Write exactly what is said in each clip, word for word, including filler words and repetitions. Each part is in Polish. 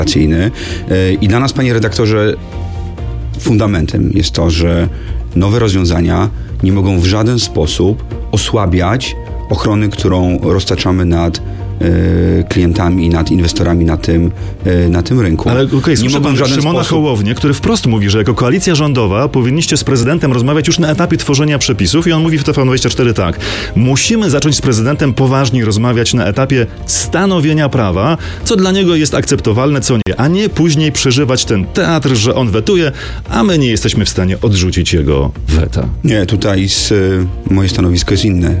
administracyjny. I dla nas, panie redaktorze, fundamentem jest to, że nowe rozwiązania nie mogą w żaden sposób osłabiać ochrony, którą roztaczamy nad klientami i nad inwestorami na tym, na tym rynku. Ale okej, okay, słyszę pan Szymona sposób... Hołownię, który wprost mówi, że jako koalicja rządowa powinniście z prezydentem rozmawiać już na etapie tworzenia przepisów i on mówi w T V N dwadzieścia cztery tak. Musimy zacząć z prezydentem poważniej rozmawiać na etapie stanowienia prawa, co dla niego jest akceptowalne, co nie, a nie później przeżywać ten teatr, że on wetuje, a my nie jesteśmy w stanie odrzucić jego weta. Nie, tutaj z, moje stanowisko jest inne.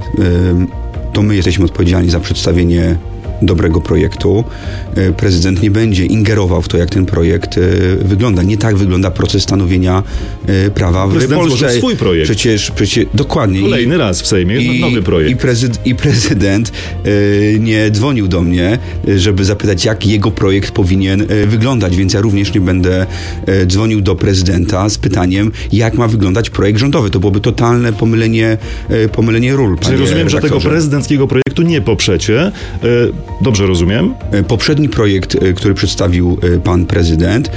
To my jesteśmy odpowiedzialni za przedstawienie dobrego projektu. Prezydent nie będzie ingerował w to, jak ten projekt wygląda. Nie tak wygląda proces stanowienia prawa w prezydent Polsce. Prezydent swój projekt. Przecież, przecież dokładnie. Kolejny I, raz w Sejmie jest i, nowy projekt. I, prezyd, i prezydent y, nie dzwonił do mnie, żeby zapytać, jak jego projekt powinien y, wyglądać, więc ja również nie będę y, dzwonił do prezydenta z pytaniem, jak ma wyglądać projekt rządowy. To byłoby totalne pomylenie, y, pomylenie ról. Czyli rozumiem, redaktorze. Że tego prezydenckiego projektu nie poprzecie. Y, Dobrze rozumiem? Poprzedni projekt, który przedstawił pan prezydent,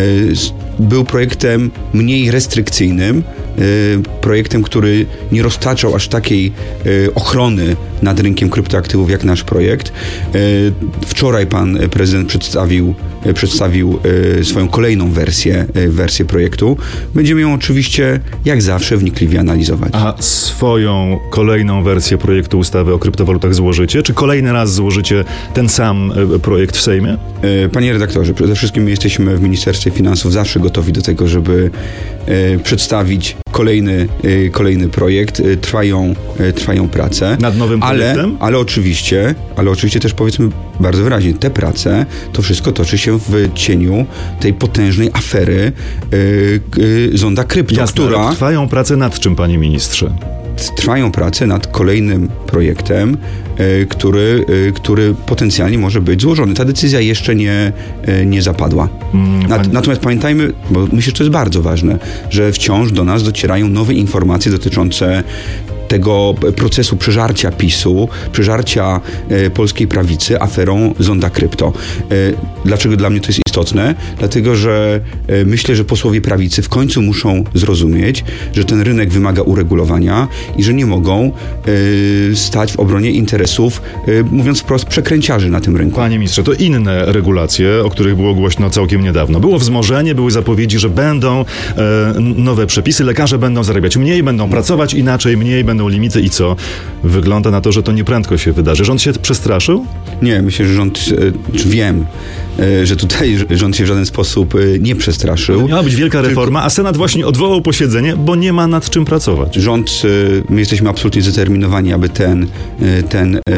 był projektem mniej restrykcyjnym, projektem, który nie roztaczał aż takiej ochrony nad rynkiem kryptoaktywów jak nasz projekt. Wczoraj pan prezydent przedstawił, przedstawił swoją kolejną wersję, wersję projektu. Będziemy ją oczywiście, jak zawsze, wnikliwie analizować. A swoją kolejną wersję projektu ustawy o kryptowalutach złożycie? Czy kolejny raz złożycie ten sam projekt w Sejmie? Panie redaktorze, przede wszystkim my jesteśmy w Ministerstwie Finansów zawsze gotowi do tego, żeby przedstawić kolejny, kolejny projekt. Trwają, trwają prace. Nad nowym projektem? Ale, ale oczywiście, ale oczywiście też powiedzmy bardzo wyraźnie, te prace, to wszystko toczy się w cieniu tej potężnej afery yy, yy, zonda krypto, Jasne, która... ale trwają prace nad czym, panie ministrze? Trwają prace nad kolejnym projektem, y, który, y, który potencjalnie może być złożony. Ta decyzja jeszcze nie, y, nie zapadła. Mm, nad, pani... Natomiast pamiętajmy, bo myślę, że to jest bardzo ważne, że wciąż do nas docierają nowe informacje dotyczące tego procesu przeżarcia PiSu, przeżarcia e, polskiej prawicy aferą zonda krypto. E, dlaczego dla mnie to jest istotne? Dlatego, że e, myślę, że posłowie prawicy w końcu muszą zrozumieć, że ten rynek wymaga uregulowania i że nie mogą e, stać w obronie interesów, e, mówiąc wprost, przekręciarzy na tym rynku. Panie ministrze, to inne regulacje, o których było głośno całkiem niedawno. Było wzmożenie, były zapowiedzi, że będą e, nowe przepisy, lekarze będą zarabiać mniej, będą pracować inaczej, mniej będą limity i co? Wygląda na to, że to nieprędko się wydarzy. Rząd się przestraszył? Nie, myślę, że rząd, czy wiem, że tutaj rząd się w żaden sposób nie przestraszył. Miała być wielka reforma, Tylko... a Senat właśnie odwołał posiedzenie, bo nie ma nad czym pracować. Rząd, my jesteśmy absolutnie zdeterminowani, aby ten, ten e,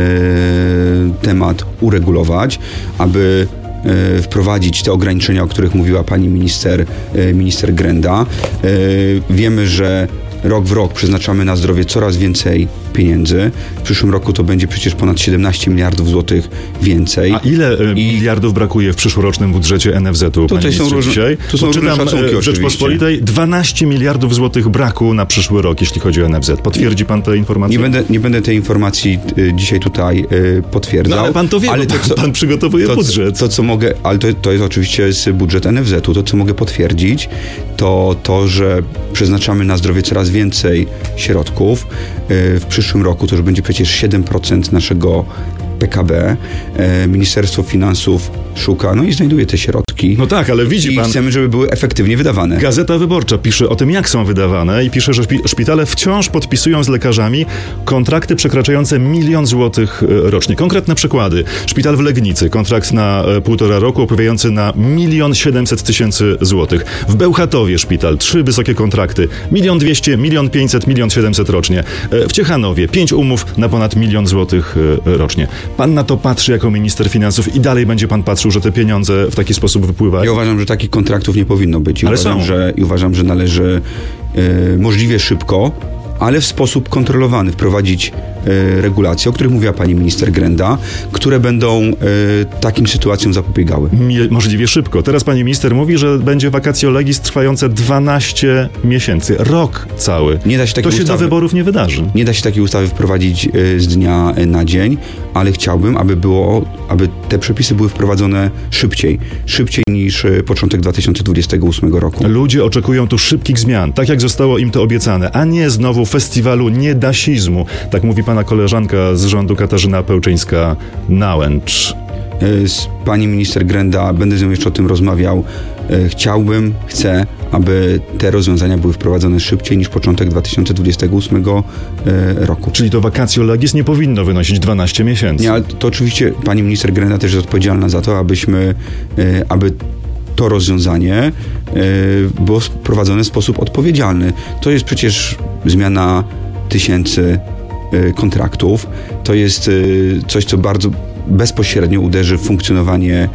temat uregulować, aby wprowadzić te ograniczenia, o których mówiła pani minister, minister Grenda. Wiemy, że rok w rok przeznaczamy na zdrowie coraz więcej pieniędzy. W przyszłym roku to będzie przecież ponad siedemnaście miliardów złotych więcej. A ile I... miliardów brakuje w przyszłorocznym budżecie N F Z-u? Tutaj są różne, dzisiaj? Tu są różne szacunki w Rzeczpospolitej dwanaście miliardów złotych braku na przyszły rok, jeśli chodzi o N F Z. Potwierdzi pan te informacje? Nie będę, nie będę tej informacji y, dzisiaj tutaj y, potwierdzał. No ale pan to wie, ale to, co, pan przygotowuje to, budżet. To, co mogę, ale to, to jest oczywiście budżet N F Z-u. To, co mogę potwierdzić, to to, że przeznaczamy na zdrowie coraz więcej środków. Y, w przyszłym roku to już będzie przecież siedem procent naszego P K B. Ministerstwo Finansów szuka, no i znajduje te środki. No tak, ale widzi I pan... chcemy, żeby były efektywnie wydawane. Gazeta Wyborcza pisze o tym, jak są wydawane i pisze, że szpitale wciąż podpisują z lekarzami kontrakty przekraczające milion złotych rocznie. Konkretne przykłady. Szpital w Legnicy, kontrakt na półtora roku opowiadający na milion siedemset tysięcy złotych. W Bełchatowie szpital, trzy wysokie kontrakty. Milion dwieście, milion pięćset, milion siedemset rocznie. W Ciechanowie pięć umów na ponad milion złotych rocznie. Pan na to patrzy jako minister finansów i dalej będzie pan patrzył, że te pieniądze w taki sposób wypływają? Ja uważam, że takich kontraktów nie powinno być. I Ale uważam, są. Że, I uważam, że należy e, możliwie szybko, ale w sposób kontrolowany wprowadzić e, regulacje, o których mówiła pani minister Grenda, które będą e, takim sytuacjom zapobiegały. Mie- możliwie szybko. Teraz pani minister mówi, że będzie vacatio legis trwające dwanaście miesięcy. Rok cały. Nie da się takiej to się ustawy, do wyborów nie wydarzy. Nie da się takiej ustawy wprowadzić e, z dnia na dzień, ale chciałbym, aby było, aby te przepisy były wprowadzone szybciej. Szybciej niż e, początek dwa tysiące dwudziestego ósmego roku. Ludzie oczekują tu szybkich zmian, tak jak zostało im to obiecane, a nie znowu festiwalu niedasizmu. Tak mówi pana koleżanka z rządu Katarzyna Pełczyńska-Nałęcz. Z pani minister Grenda, będę z nią jeszcze o tym rozmawiał. Chciałbym, chcę, aby te rozwiązania były wprowadzone szybciej niż początek dwa tysiące dwudziestego ósmego roku. Czyli to vacatio legis nie powinno wynosić dwanaście miesięcy. Nie, ale to oczywiście pani minister Grenda też jest odpowiedzialna za to, abyśmy, aby to rozwiązanie było wprowadzone w sposób odpowiedzialny. To jest przecież zmiana tysięcy kontraktów. To jest coś, co bardzo bezpośrednio uderzy w funkcjonowanie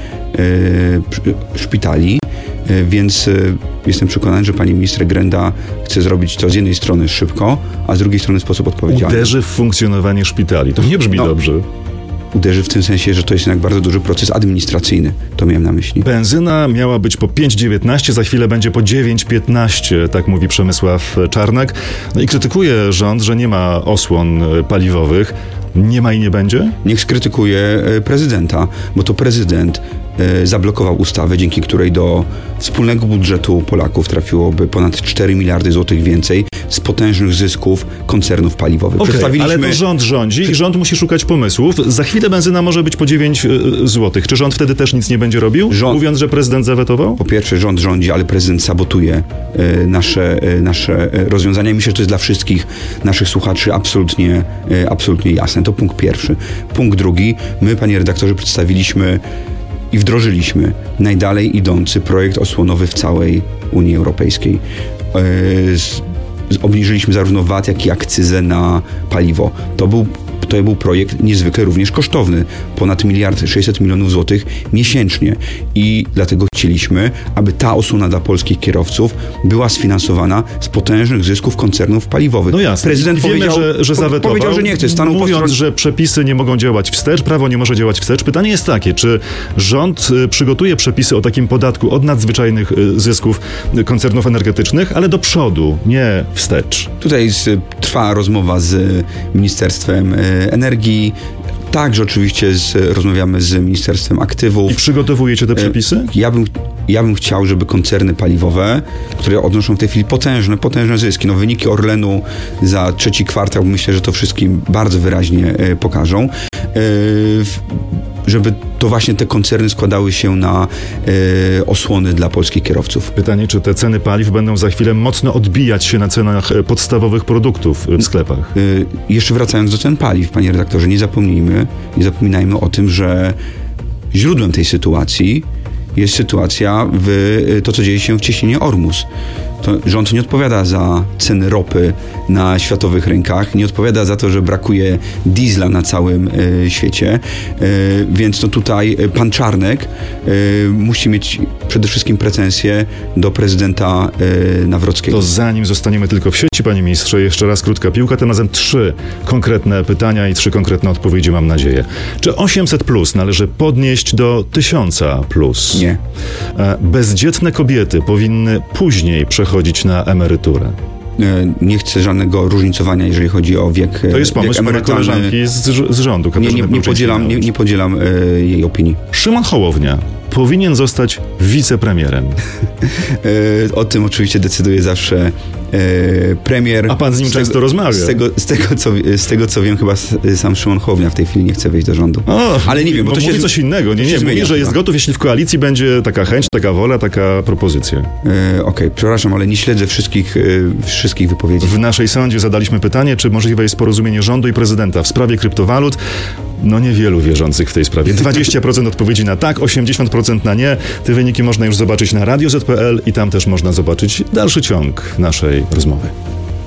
szpitali, więc jestem przekonany, że pani minister Grenda chce zrobić to z jednej strony szybko, a z drugiej strony w sposób odpowiedzialny. Uderzy w funkcjonowanie szpitali. To nie brzmi no. dobrze. Uderzy w tym sensie, że to jest jednak bardzo duży proces administracyjny. To miałem na myśli. Benzyna miała być po pięć dziewiętnaście, za chwilę będzie po dziewięć piętnaście, tak mówi Przemysław Czarnek. No i krytykuje rząd, że nie ma osłon paliwowych. Nie ma i nie będzie? Niech skrytykuje prezydenta, bo to prezydent zablokował ustawę, dzięki której do wspólnego budżetu Polaków trafiłoby ponad cztery miliardy złotych więcej z potężnych zysków koncernów paliwowych. Okay, ale to rząd rządzi i rząd musi szukać pomysłów. Za chwilę benzyna może być po dziewięć złotych. Czy rząd wtedy też nic nie będzie robił? Rząd, mówiąc, że prezydent zawetował? Po pierwsze, rząd rządzi, ale prezydent sabotuje e, nasze, e, nasze rozwiązania. I myślę, że to jest dla wszystkich naszych słuchaczy absolutnie, e, absolutnie jasne. To punkt pierwszy. Punkt drugi. My, panie redaktorze, przedstawiliśmy i wdrożyliśmy najdalej idący projekt osłonowy w całej Unii Europejskiej. Obniżyliśmy zarówno V A T, jak i akcyzę na paliwo. To był To był projekt niezwykle również kosztowny. Ponad miliard sześćset milionów złotych miesięcznie. I dlatego chcieliśmy, aby ta osłona dla polskich kierowców była sfinansowana z potężnych zysków koncernów paliwowych. No jasne. Prezydent Wiemy, powiedział, że, że zawetował, powiedział, że nie chce. Stanął mówiąc, po stronie... że przepisy nie mogą działać wstecz, prawo nie może działać wstecz. Pytanie jest takie, czy rząd przygotuje przepisy o takim podatku od nadzwyczajnych zysków koncernów energetycznych, ale do przodu, nie wstecz? Tutaj trwa rozmowa z Ministerstwem Energii. Także oczywiście z, rozmawiamy z Ministerstwem Aktywów. I przygotowujecie te przepisy? Ja bym, ja bym chciał, żeby koncerny paliwowe, które odnoszą w tej chwili potężne, potężne zyski, no wyniki Orlenu za trzeci kwartał, myślę, że to wszystkim bardzo wyraźnie e, pokażą, e, żeby to właśnie te koncerny składały się na e, osłony dla polskich kierowców. Pytanie, czy te ceny paliw będą za chwilę mocno odbijać się na cenach podstawowych produktów w sklepach? E, jeszcze wracając do cen paliw, panie redaktorze, nie zapomnijmy, nie zapominajmy o tym, że źródłem tej sytuacji jest sytuacja w to, co dzieje się w cieśninie Ormus. To rząd nie odpowiada za ceny ropy na światowych rynkach, nie odpowiada za to, że brakuje diesla na całym y, świecie, y, więc to tutaj pan Czarnek y, musi mieć przede wszystkim pretensje do prezydenta y, Nawrockiego. To zanim zostaniemy tylko w sieci, panie ministrze, jeszcze raz krótka piłka, tym razem trzy konkretne pytania i trzy konkretne odpowiedzi, mam nadzieję. Czy osiemset plus należy podnieść do tysiąc plus? Nie. Bezdzietne kobiety powinny później przechodzić na emeryturę. Nie chcę żadnego różnicowania, jeżeli chodzi o wiek To jest pomysł pana koleżanki z, z rządu. Nie, nie, nie, podzielam, nie, nie podzielam e, jej opinii. Szymon Hołownia powinien zostać wicepremierem. e, o tym oczywiście decyduje zawsze e, premier. A pan z nim z często tego, rozmawia. Z tego, z, tego, co, z tego, co wiem, chyba sam Szymon Hołownia w tej chwili nie chce wejść do rządu. O, ale nie wiem, bo to mówi się coś innego. Nie, nie, mówi, że jest gotów, jeśli w koalicji będzie taka chęć, taka wola, taka propozycja. E, Okej, okay, przepraszam, ale nie śledzę wszystkich, e, wszystkich wypowiedzi. W naszej sądzie zadaliśmy pytanie, czy możliwe jest porozumienie rządu i prezydenta w sprawie kryptowalut. No niewielu wierzących w tej sprawie. dwadzieścia procent odpowiedzi na tak, osiemdziesiąt procent na nie. Te wyniki można już zobaczyć na radio zet pe el i tam też można zobaczyć dalszy ciąg naszej rozmowy.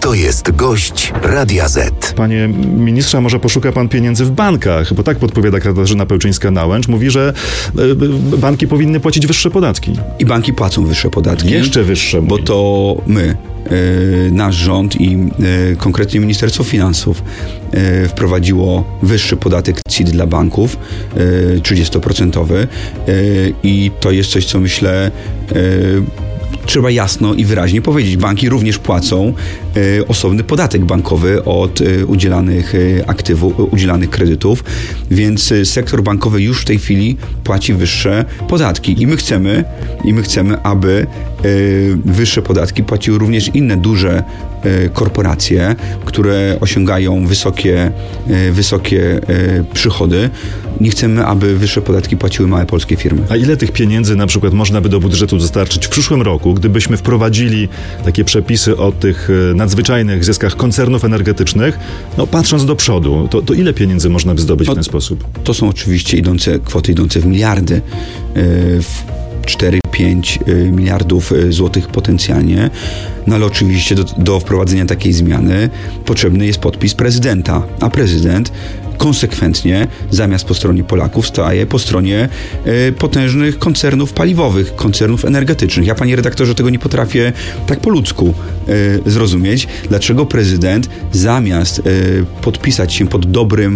To jest gość Radia Z. Panie ministrze, a może poszuka pan pieniędzy w bankach? Bo tak podpowiada Katarzyna Pełczyńska-Nałęcz. Mówi, że banki powinny płacić wyższe podatki. I banki płacą wyższe podatki. Jeszcze wyższe. Bo to my, yy, nasz rząd i yy, konkretnie Ministerstwo Finansów yy, wprowadziło wyższy podatek C I T dla banków, yy, trzydziestoprocentowy. Yy, I to jest coś, co myślę... Yy, Trzeba jasno i wyraźnie powiedzieć, banki również płacą y, osobny podatek bankowy od y, udzielanych y, aktywów, y, udzielanych kredytów, więc y, sektor bankowy już w tej chwili płaci wyższe podatki i my chcemy, i my chcemy, aby y, wyższe podatki płaciły również inne duże y, korporacje, które osiągają wysokie, y, wysokie y, przychody. Nie chcemy, aby wyższe podatki płaciły małe polskie firmy. A ile tych pieniędzy na przykład można by do budżetu dostarczyć w przyszłym roku, gdybyśmy wprowadzili takie przepisy o tych nadzwyczajnych zyskach koncernów energetycznych, no patrząc do przodu, to, to ile pieniędzy można by zdobyć no, w ten sposób? To są oczywiście idące, kwoty idące w miliardy, w cztery pięć miliardów złotych potencjalnie, no ale oczywiście do, do wprowadzenia takiej zmiany potrzebny jest podpis prezydenta, a prezydent konsekwentnie zamiast po stronie Polaków staje po stronie y, potężnych koncernów paliwowych, koncernów energetycznych. Ja, panie redaktorze, tego nie potrafię tak po ludzku y, zrozumieć, dlaczego prezydent zamiast y, podpisać się pod dobrym,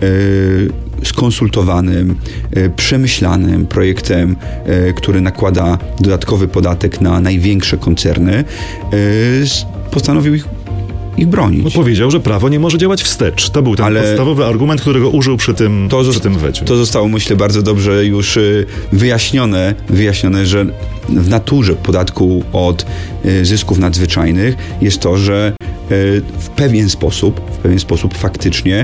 y, skonsultowanym, y, przemyślanym projektem, y, który nakłada dodatkowy podatek na największe koncerny, y, postanowił ich ich bronić. No powiedział, że prawo nie może działać wstecz. To był ten Ale podstawowy argument, którego użył przy tym, to przy tym wecie. To zostało, myślę, bardzo dobrze już wyjaśnione, wyjaśnione, że w naturze podatku od zysków nadzwyczajnych jest to, że w pewien sposób, w pewien sposób faktycznie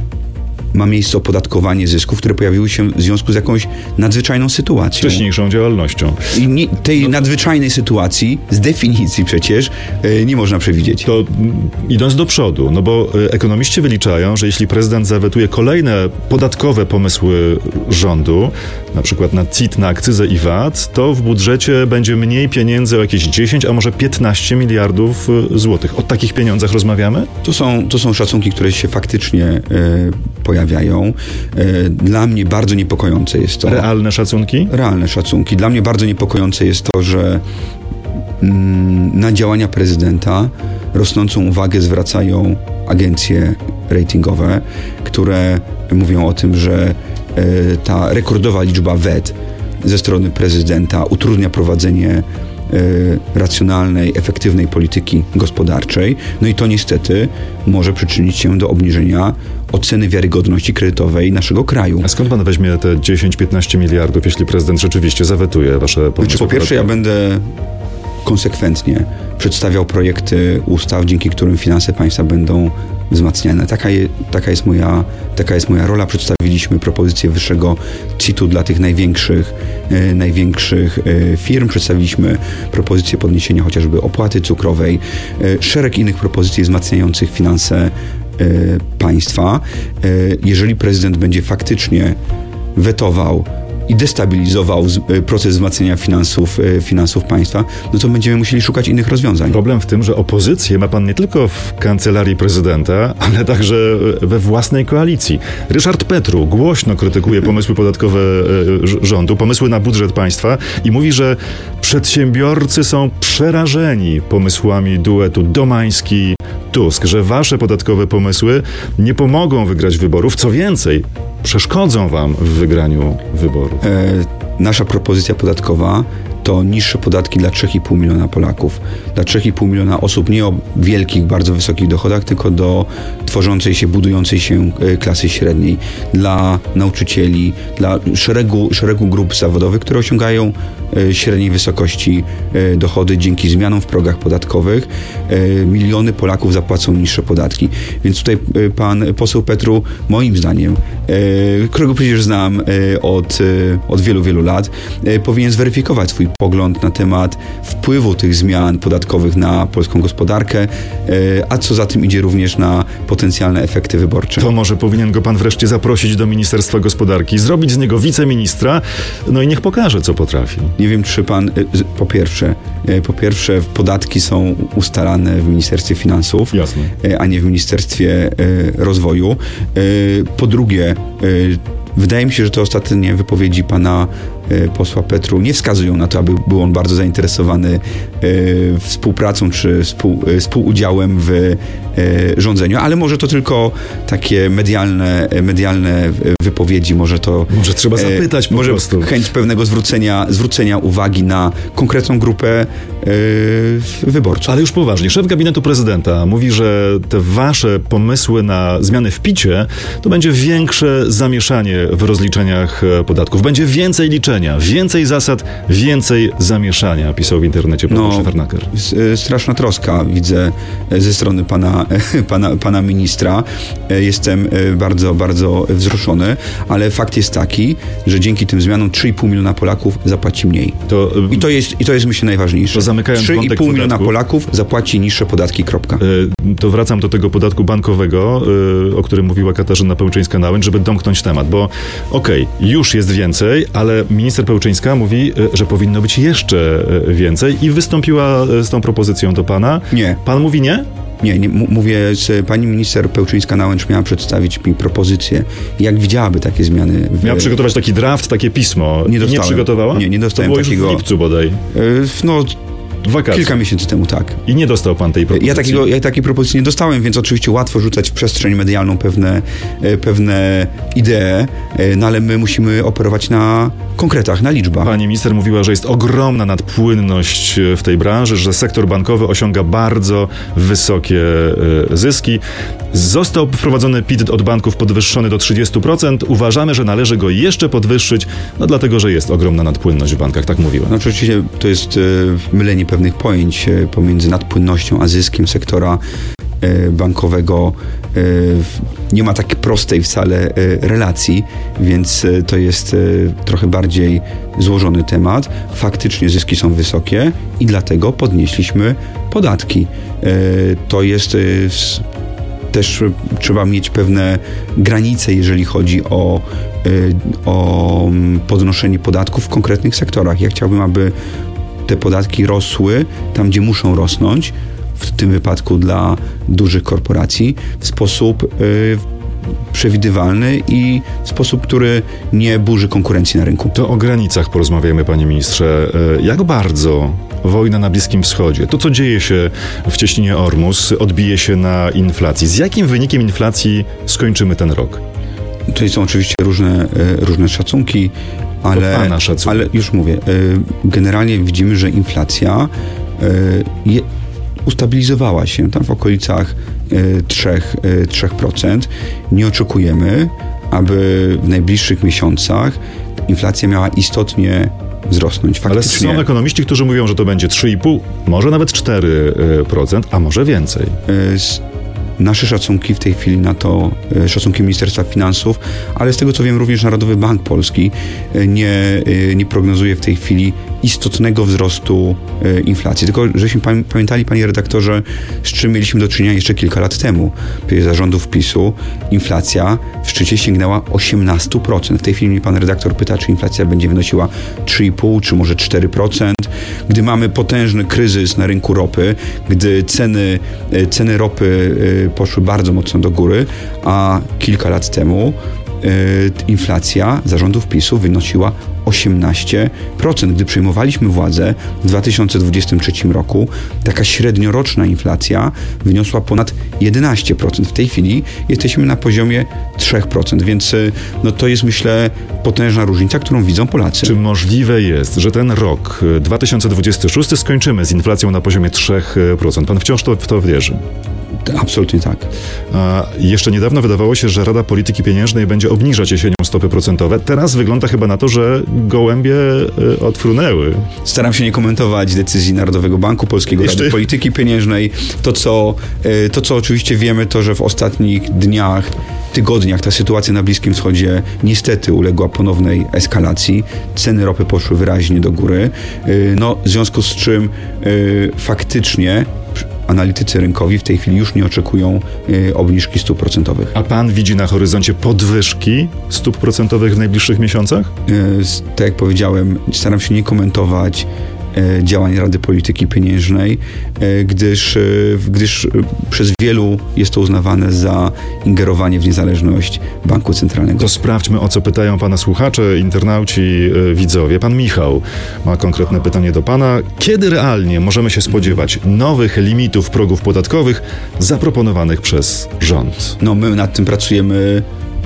ma miejsce opodatkowanie zysków, które pojawiły się w związku z jakąś nadzwyczajną sytuacją. Wcześniejszą działalnością. I nie, tej no. nadzwyczajnej sytuacji z definicji przecież yy, nie można przewidzieć. To idąc do przodu, no bo ekonomiści wyliczają, że jeśli prezydent zawetuje kolejne podatkowe pomysły rządu, na przykład na C I T, na akcyzę i V A T, to w budżecie będzie mniej pieniędzy o jakieś dziesięć, a może piętnaście miliardów złotych. O takich pieniądzach rozmawiamy? To są, to są szacunki, które się faktycznie yy, pojawiają. Dla mnie bardzo niepokojące jest to... Realne szacunki? Realne szacunki. Dla mnie bardzo niepokojące jest to, że mm, na działania prezydenta rosnącą uwagę zwracają agencje ratingowe, które mówią o tym, że y, ta rekordowa liczba W E T ze strony prezydenta utrudnia prowadzenie y, racjonalnej, efektywnej polityki gospodarczej. No i to niestety może przyczynić się do obniżenia oceny wiarygodności kredytowej naszego kraju. A skąd pan weźmie te dziesięć piętnaście miliardów, jeśli prezydent rzeczywiście zawetuje wasze pomysły? Znaczy, po pierwsze, ja będę konsekwentnie przedstawiał projekty ustaw, dzięki którym finanse państwa będą wzmacniane. Taka, je, taka, jest moja, taka jest moja rola. Przedstawiliśmy propozycję wyższego C I T-u dla tych największych, e, największych e, firm. Przedstawiliśmy propozycję podniesienia chociażby opłaty cukrowej. E, szereg innych propozycji wzmacniających finanse e, państwa. E, jeżeli prezydent będzie faktycznie wetował i destabilizował proces wzmacniania finansów, finansów państwa, no to będziemy musieli szukać innych rozwiązań. Problem w tym, że opozycję ma pan nie tylko w kancelarii prezydenta, ale także we własnej koalicji. Ryszard Petru głośno krytykuje pomysły podatkowe rządu, pomysły na budżet państwa i mówi, że przedsiębiorcy są przerażeni pomysłami duetu Domański-Tusk, że wasze podatkowe pomysły nie pomogą wygrać wyborów, co więcej, przeszkodzą wam w wygraniu wyborów. E, nasza propozycja podatkowa to niższe podatki dla trzy i pół miliona Polaków. Dla trzy i pół miliona osób nie o wielkich, bardzo wysokich dochodach, tylko do tworzącej się, budującej się klasy średniej. Dla nauczycieli, dla szeregu, szeregu grup zawodowych, które osiągają średniej wysokości dochody dzięki zmianom w progach podatkowych. Miliony Polaków zapłacą niższe podatki. Więc tutaj pan poseł Petru, moim zdaniem, którego przecież znam od, od wielu, wielu lat, powinien zweryfikować swój pogląd na temat wpływu tych zmian podatkowych na polską gospodarkę, a co za tym idzie również na potencjalne efekty wyborcze. To może powinien go pan wreszcie zaprosić do Ministerstwa Gospodarki, zrobić z niego wiceministra, no i niech pokaże, co potrafi. Nie wiem, czy pan, po pierwsze, po pierwsze podatki są ustalane w Ministerstwie Finansów, Jasne. a nie w Ministerstwie Rozwoju. Po drugie, wydaje mi się, że te ostatnie wypowiedzi pana posła Petru nie wskazują na to, aby był on bardzo zainteresowany współpracą czy współ, współudziałem w rządzeniu, ale może to tylko takie medialne, medialne wypowiedzi, może to... Może trzeba zapytać po może prostu. Chęć pewnego zwrócenia, zwrócenia uwagi na konkretną grupę wyborców. Ale już poważnie, szef gabinetu prezydenta mówi, że te wasze pomysły na zmiany w picie to będzie większe zamieszanie w rozliczeniach podatków. Będzie więcej liczenia, więcej zasad, więcej zamieszania, pisał w internecie pan no, Szefernaker. Straszna troska widzę ze strony pana, pana, pana ministra. Jestem bardzo, bardzo wzruszony, ale fakt jest taki, że dzięki tym zmianom trzy i pół miliona Polaków zapłaci mniej. To, I, to jest, I to jest myślę najważniejsze. To zamykając trzy i pół miliona podatku, Polaków zapłaci niższe podatki, kropka. To wracam do tego podatku bankowego, o którym mówiła Katarzyna Pełczyńska-Nałęcz, żeby domknąć temat, bo okej, okay, już jest więcej, ale minister Pełczyńska mówi, że powinno być jeszcze więcej i wystąpiła z tą propozycją do pana. Nie. Pan mówi nie? Nie, nie m- mówię, że pani minister Pełczyńska-Nałęcz miała przedstawić mi propozycję, jak widziałaby takie zmiany. W... Miała przygotować taki draft, takie pismo. Nie dostałem. Nie przygotowała? Nie, nie dostałem to było takiego. Już w lipcu bodaj. Yy, no, Wakacje. Kilka miesięcy temu, tak. I nie dostał pan tej propozycji? Ja, takiego, ja takiej propozycji nie dostałem, więc oczywiście łatwo rzucać w przestrzeń medialną pewne, pewne idee, no ale my musimy operować na konkretach, na liczbach. Pani minister mówiła, że jest ogromna nadpłynność w tej branży, że sektor bankowy osiąga bardzo wysokie zyski. Został wprowadzony P I T od banków podwyższony do trzydzieści procent. Uważamy, że należy go jeszcze podwyższyć, no dlatego, że jest ogromna nadpłynność w bankach, tak mówiła. No oczywiście to jest mylenie pewnych pojęć pomiędzy nadpłynnością a zyskiem sektora bankowego. Nie ma takiej prostej wcale relacji, więc to jest trochę bardziej złożony temat. Faktycznie zyski są wysokie i dlatego podnieśliśmy podatki. To jest też trzeba mieć pewne granice, jeżeli chodzi o, o podnoszenie podatków w konkretnych sektorach. Ja chciałbym, aby te podatki rosły tam, gdzie muszą rosnąć, w tym wypadku dla dużych korporacji, w sposób y, przewidywalny i w sposób, który nie burzy konkurencji na rynku. To o granicach porozmawiamy, panie ministrze. Jak bardzo wojna na Bliskim Wschodzie, to co dzieje się w cieśninie Ormus, odbije się na inflacji? Z jakim wynikiem inflacji skończymy ten rok? Tutaj są oczywiście różne, różne szacunki, ale, ale już mówię, generalnie widzimy, że inflacja je, ustabilizowała się tam w okolicach trzy procent. Nie oczekujemy, aby w najbliższych miesiącach inflacja miała istotnie wzrosnąć. Faktycznie. Ale są ekonomiści, którzy mówią, że to będzie trzy i pół, może nawet cztery procent, a może więcej. Nasze szacunki w tej chwili na to, szacunki Ministerstwa Finansów, ale z tego co wiem również Narodowy Bank Polski nie, nie prognozuje w tej chwili istotnego wzrostu inflacji. Tylko żeśmy pamiętali, panie redaktorze, z czym mieliśmy do czynienia jeszcze kilka lat temu. Za rządów PiSu inflacja w szczycie sięgnęła osiemnaście procent. W tej chwili mnie pan redaktor pyta, czy inflacja będzie wynosiła trzy i pół, czy może cztery procent. Gdy mamy potężny kryzys na rynku ropy, gdy ceny, ceny ropy poszły bardzo mocno do góry, a kilka lat temu inflacja za rządów PiSu wynosiła osiemnaście procent. Gdy przejmowaliśmy władzę w dwa tysiące dwudziestym trzecim roku, taka średnioroczna inflacja wyniosła ponad jedenaście procent. W tej chwili jesteśmy na poziomie trzy procent, więc no to jest, myślę, potężna różnica, którą widzą Polacy. Czy możliwe jest, że ten rok dwa tysiące dwudziesty szósty skończymy z inflacją na poziomie trzy procent? Pan wciąż to, w to wierzy? Absolutnie tak. A jeszcze niedawno wydawało się, że Rada Polityki Pieniężnej będzie obniżać jesienią stopy procentowe. Teraz wygląda chyba na to, że gołębie y, odfrunęły. Staram się nie komentować decyzji Narodowego Banku Polskiego, jeszcze... Rady Polityki Pieniężnej. To co, y, to, co oczywiście wiemy, to, że w ostatnich dniach, tygodniach ta sytuacja na Bliskim Wschodzie niestety uległa ponownej eskalacji. Ceny ropy poszły wyraźnie do góry. Y, no, w związku z czym y, faktycznie analitycy rynkowi w tej chwili już nie oczekują y, obniżki stóp procentowych. A pan widzi na horyzoncie podwyżki stóp procentowych w najbliższych miesiącach? Y, tak jak powiedziałem, staram się nie komentować działań Rady Polityki Pieniężnej, gdyż, gdyż przez wielu jest to uznawane za ingerowanie w niezależność banku centralnego. To sprawdźmy, o co pytają pana słuchacze, internauci, widzowie. Pan Michał ma konkretne pytanie do pana. Kiedy realnie możemy się spodziewać nowych limitów progów podatkowych zaproponowanych przez rząd? No, my nad tym pracujemy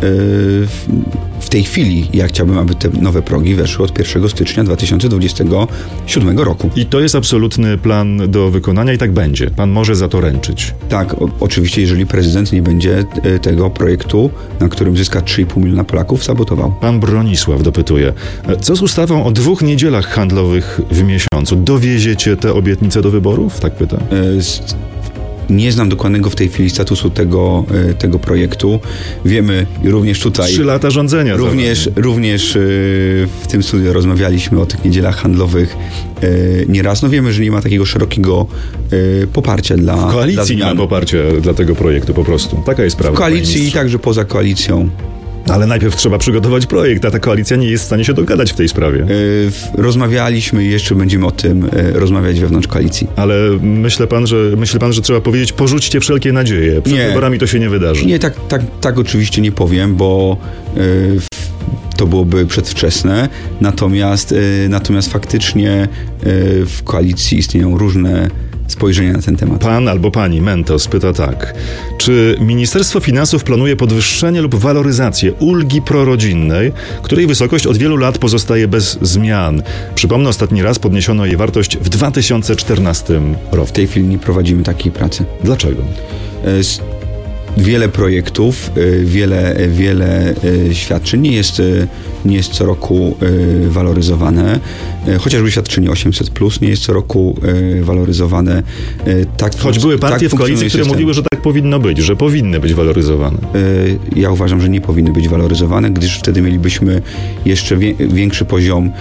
w tej chwili. Ja chciałbym, aby te nowe progi weszły od pierwszego stycznia dwa tysiące dwudziestego siódmego roku. I to jest absolutny plan do wykonania i tak będzie. Pan może za to ręczyć. Tak, o, oczywiście, jeżeli prezydent nie będzie tego projektu, na którym zyska trzy i pół miliona Polaków, sabotował. Pan Bronisław dopytuje. Co z ustawą o dwóch niedzielach handlowych w miesiącu? Dowieziecie te obietnice do wyborów? Tak pytam. Z... Nie znam dokładnego w tej chwili statusu tego, tego projektu. Wiemy również tutaj... Trzy lata rządzenia. Również, również w tym studiu rozmawialiśmy o tych niedzielach handlowych nieraz. No wiemy, że nie ma takiego szerokiego poparcia dla W koalicji dla nie ma poparcia dla tego projektu po prostu. Taka jest prawda. W koalicji i także poza koalicją. Ale najpierw trzeba przygotować projekt, a ta koalicja nie jest w stanie się dogadać w tej sprawie. Yy, rozmawialiśmy i jeszcze będziemy o tym yy, rozmawiać wewnątrz koalicji. Ale myślę pan, że myśli pan, że trzeba powiedzieć, porzućcie wszelkie nadzieje. Przed nie, wyborami to się nie wydarzy. Nie, tak, tak, tak oczywiście nie powiem, bo yy, to byłoby przedwczesne. Natomiast, yy, natomiast faktycznie yy, w koalicji istnieją różne spojrzenia na ten temat. Pan albo pani Mentos pyta tak. Czy Ministerstwo Finansów planuje podwyższenie lub waloryzację ulgi prorodzinnej, której wysokość od wielu lat pozostaje bez zmian? Przypomnę, ostatni raz podniesiono jej wartość w dwa tysiące czternastym roku. W tej chwili nie prowadzimy takiej pracy. Dlaczego? Z Wiele projektów, wiele, wiele świadczeń nie jest, nie jest co roku waloryzowane. Chociażby świadczenie osiemset plus nie jest co roku waloryzowane. Tak, Choć były partie tak w koalicji, które system. mówiły, że tak powinno być, że powinny być waloryzowane. Ja uważam, że nie powinny być waloryzowane, gdyż wtedy mielibyśmy jeszcze wie, większy poziom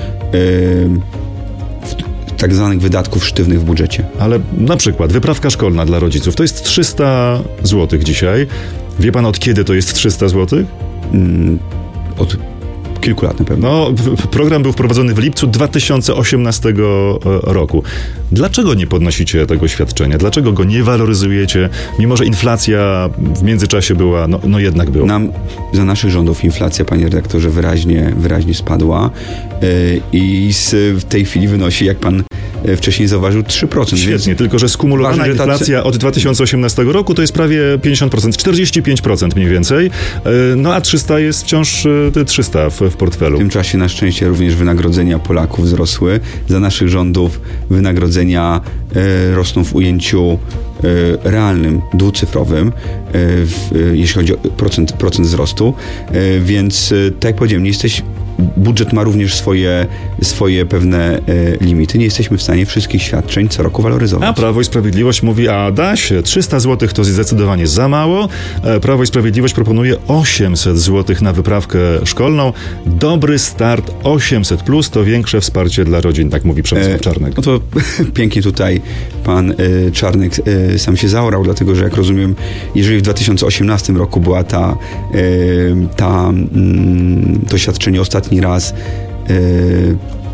tak zwanych wydatków sztywnych w budżecie. Ale na przykład wyprawka szkolna dla rodziców to jest trzysta złotych dzisiaj. Wie pan, od kiedy to jest trzysta złotych? Mm, od kilku lat na pewno. No, program był wprowadzony w lipcu dwa tysiące osiemnastego roku. Dlaczego nie podnosicie tego świadczenia? Dlaczego go nie waloryzujecie, mimo że inflacja w międzyczasie była, no, no jednak była? Nam za naszych rządów inflacja, panie redaktorze, wyraźnie, wyraźnie spadła yy, i z, w tej chwili wynosi, jak pan wcześniej zauważył, trzy procent. Świetnie, więc tylko że skumulowana ważne, że inflacja ta... od dwa tysiące osiemnastego roku to jest prawie pięćdziesiąt procent, czterdzieści pięć procent mniej więcej, no a trzysta jest wciąż trzysta w, w portfelu. W tym czasie na szczęście również wynagrodzenia Polaków wzrosły. Za naszych rządów wynagrodzenia e, rosną w ujęciu e, realnym, dwucyfrowym, e, w, jeśli chodzi o procent, procent wzrostu, e, więc e, tak jak powiedziałem, nie jesteś budżet ma również swoje, swoje pewne e, limity. Nie jesteśmy w stanie wszystkich świadczeń co roku waloryzować. A Prawo i Sprawiedliwość mówi, a da się, trzysta złotych to zdecydowanie za mało. Prawo i Sprawiedliwość proponuje osiemset złotych na wyprawkę szkolną. Dobry start, osiemset plus to większe wsparcie dla rodzin, tak mówi Przemysław Czarnek. E, no to pięknie tutaj pan e, Czarnek e, sam się zaorał, dlatego że jak rozumiem, jeżeli w dwa tysiące osiemnastym roku była ta, e, ta mm, to świadczenie ostatnie raz yy,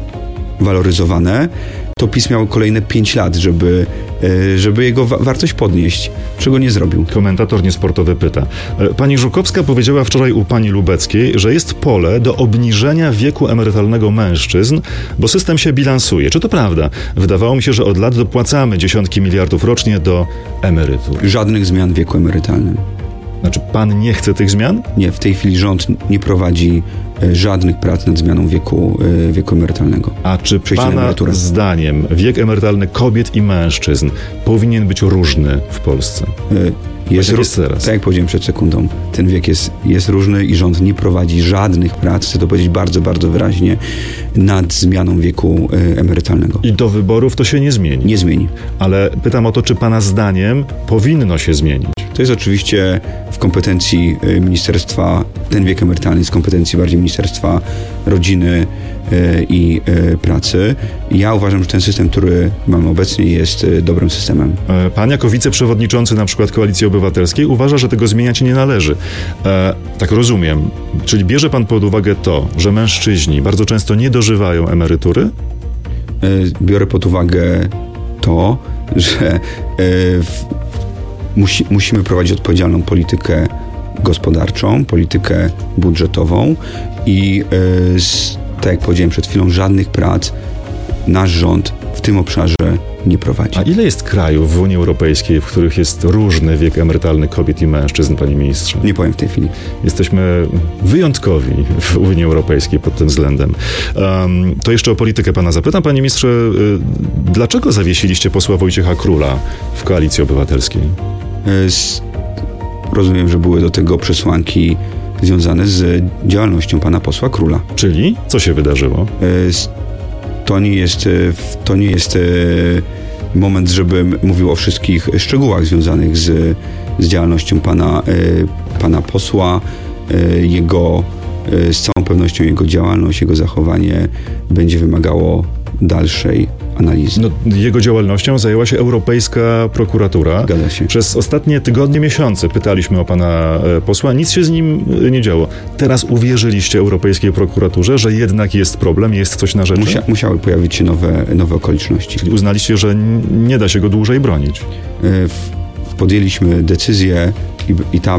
waloryzowane, to PiS miał kolejne pięć lat, żeby, yy, żeby jego wa- wartość podnieść, czego nie zrobił. Komentator niesportowy pyta. Pani Żukowska powiedziała wczoraj u pani Lubeckiej, że jest pole do obniżenia wieku emerytalnego mężczyzn, bo system się bilansuje. Czy to prawda? Wydawało mi się, że od lat dopłacamy dziesiątki miliardów rocznie do emerytur. Żadnych zmian w wieku emerytalnym. Znaczy, pan nie chce tych zmian? Nie, w tej chwili rząd nie prowadzi e, żadnych prac nad zmianą wieku, e, wieku emerytalnego. A czy pana zdaniem wiek emerytalny kobiet i mężczyzn powinien być różny w Polsce? E, jest, tak jest teraz. Tak jak powiedziałem przed sekundą, ten wiek jest, jest różny i rząd nie prowadzi żadnych prac, chcę to powiedzieć bardzo, bardzo wyraźnie, nad zmianą wieku e, emerytalnego. I do wyborów to się nie zmieni? Nie zmieni. Ale pytam o to, czy pana zdaniem powinno się zmienić? To jest oczywiście w kompetencji ministerstwa, ten wiek emerytalny jest w kompetencji bardziej Ministerstwa Rodziny i Pracy. Ja uważam, że ten system, który mamy obecnie, jest dobrym systemem. Pan jako wiceprzewodniczący na przykład Koalicji Obywatelskiej uważa, że tego zmieniać nie należy. E, tak rozumiem. Czyli bierze pan pod uwagę to, że mężczyźni bardzo często nie dożywają emerytury? Biorę pod uwagę to, że w, musi, musimy prowadzić odpowiedzialną politykę gospodarczą, politykę budżetową i z, tak jak powiedziałem przed chwilą, żadnych prac nasz rząd w tym obszarze nie prowadzi. A ile jest krajów w Unii Europejskiej, w których jest różny wiek emerytalny kobiet i mężczyzn, panie ministrze? Nie powiem w tej chwili. Jesteśmy wyjątkowi w Unii Europejskiej pod tym względem. Um, to jeszcze o politykę pana zapytam. Panie ministrze, y, dlaczego zawiesiliście posła Wojciecha Króla w Koalicji Obywatelskiej? Z, rozumiem, że były do tego przesłanki związane z działalnością pana posła Króla. Czyli? Co się wydarzyło? Z, To nie jest, to nie jest moment, żebym mówił o wszystkich szczegółach związanych z, z działalnością pana, pana posła. Jego, z całą pewnością jego działalność, jego zachowanie będzie wymagało dalszej analizy. No, jego działalnością zajęła się Europejska Prokuratura. Zgadza się. Przez ostatnie tygodnie, miesiące pytaliśmy o pana posła, nic się z nim nie działo. Teraz uwierzyliście Europejskiej Prokuraturze, że jednak jest problem, jest coś na rzeczy? Musia, musiały pojawić się nowe, nowe okoliczności. Czyli uznaliście, że nie da się go dłużej bronić? Podjęliśmy decyzję i, i, ta,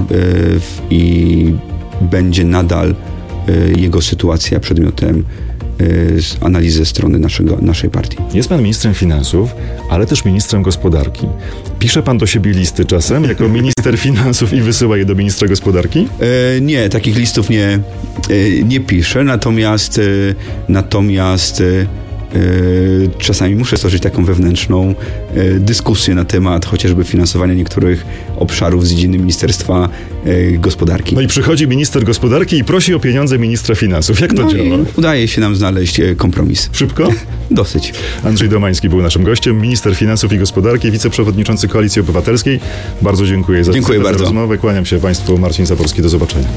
i będzie nadal jego sytuacja przedmiotem z analizy ze strony naszego, naszej partii. Jest pan ministrem finansów, ale też ministrem gospodarki. Pisze pan do siebie listy czasem jako minister finansów i wysyła je do ministra gospodarki? E, nie, takich listów nie, e, nie piszę, natomiast, e, natomiast e, czasami muszę stoczyć taką wewnętrzną dyskusję na temat chociażby finansowania niektórych obszarów z dziedziny Ministerstwa Gospodarki. No i przychodzi minister gospodarki i prosi o pieniądze ministra finansów. Jak to no działa? Udaje się nam znaleźć kompromis. Szybko? Dosyć. Andrzej Domański był naszym gościem, minister finansów i gospodarki, wiceprzewodniczący Koalicji Obywatelskiej. Bardzo dziękuję za, dziękuję za bardzo. rozmowę. Kłaniam się państwu. Marcin Zaborski. Do zobaczenia.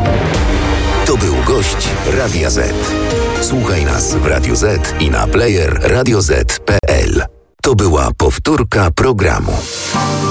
To był gość Radia Z. Słuchaj nas w Radio Z i na player radio zet kropka pe el. To była powtórka programu.